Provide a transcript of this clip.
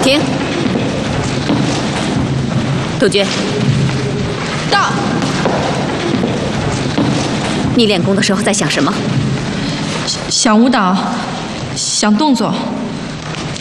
停！杜鹃， 到。 你练功的时候在想什么？ 想舞蹈，想动作。